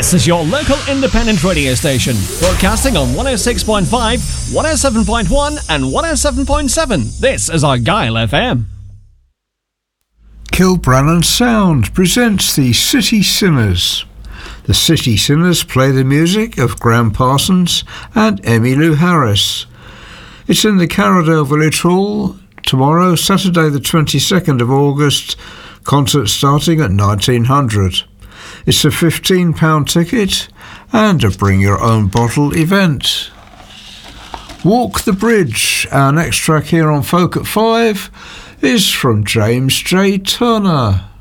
This is your local independent radio station, broadcasting on 106.5, 107.1 and 107.7. This is Argyle FM. Kilbrannan Sound presents the City Sinners. The City Sinners play the music of Graham Parsons and Emmylou Harris. It's in the Carradale Village Hall tomorrow, Saturday the 22nd of August, concert starting at 1900. It's a £15 ticket and a bring your own bottle event. Walk the Bridge, our next track here on Folk at 5, is from James J. Turner.